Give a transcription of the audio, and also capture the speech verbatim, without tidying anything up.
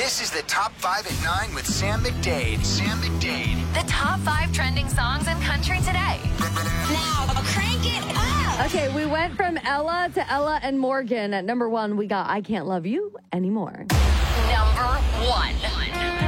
This is the Top five at nine with Sam McDade. Sam McDade. The top five trending songs in country today. Now, crank it up. Okay, we went from Ella to Ella and Morgan. At number one, we got I Can't Love You Anymore. Number one.